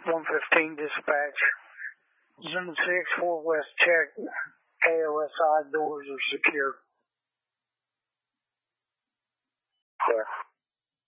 115 dispatch. Zone 6, 4 West check. KOSI doors are secure. Clear.